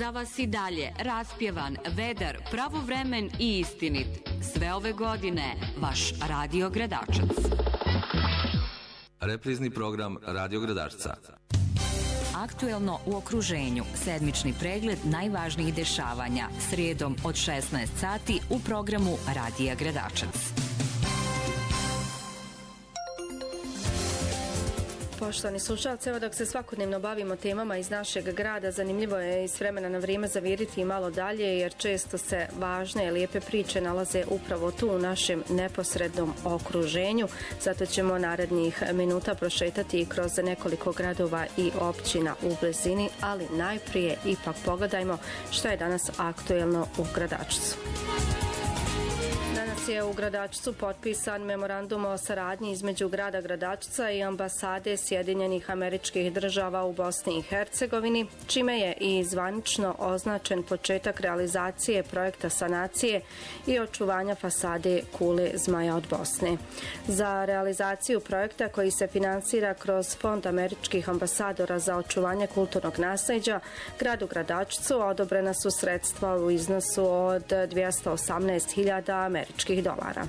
Za vas i dalje raspjevan, vedar, pravovremen i istinit. Sve ove godine vaš Radio Gradačac. Reprizni program Radio Gradačca. Aktuelno u okruženju. Sedmični pregled najvažnijih dešavanja. Srijedom od 16 sati u programu Radija Gradačac. Poštovani slušalci, evo dok se svakodnevno bavimo temama iz našeg grada, zanimljivo je iz vremena na vrijeme zaviriti i malo dalje, jer često se važne i lijepe priče nalaze upravo tu u našem neposrednom okruženju. Zato ćemo narednih minuta prošetati i kroz nekoliko gradova i općina u blizini, ali najprije ipak pogledajmo što je danas aktuelno u Gradačcu. Danas je u Gradačcu potpisan memorandum o saradnji između grada Gradačca i ambasade Sjedinjenih Američkih Država u Bosni i Hercegovini, čime je i zvanično označen početak realizacije projekta sanacije i očuvanja fasade kule Zmaja od Bosne. Za realizaciju projekta, koji se finansira kroz Fond američkih ambasadora za očuvanje kulturnog naslijeđa, gradu Gradačcu odobrena su sredstva u iznosu od 218.000 američkih dolara.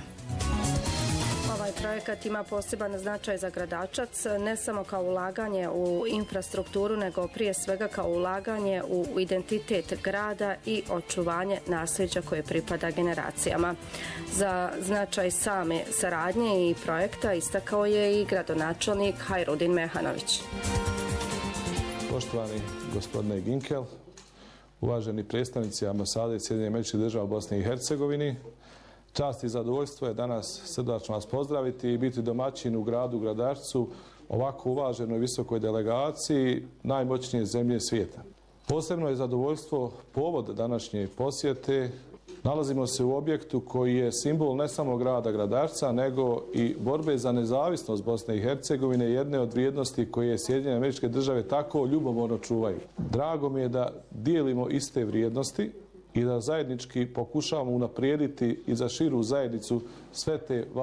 Ovaj projekat ima poseban značaj za Gradačac, ne samo kao ulaganje u infrastrukturu, nego prije svega kao ulaganje u identitet grada i očuvanje nasljeđa koje pripada generacijama. Za značaj same saradnje i projekta istakao je i gradonačelnik Hajrudin Mehanović. Poštovani gospodine Ginkel, uvaženi predstavnici ambasade Sjedinjenih Američkih Država u Bosni i Hercegovini, čast i zadovoljstvo je danas srdačno vas pozdraviti i biti domaćin u gradu Gradačcu, ovako uvaženoj visokoj delegaciji najmoćnije zemlje svijeta. Posebno je zadovoljstvo povod današnje posjete. Nalazimo se u objektu koji je simbol ne samo grada Gradačca, nego i borbe za nezavisnost Bosne i Hercegovine, jedne od vrijednosti koje Sjedinjene Američke Države tako ljubomorno čuvaju. Drago mi je da dijelimo iste vrijednosti i da zajednički pokušavamo unaprijediti i za širu zajednicu sve te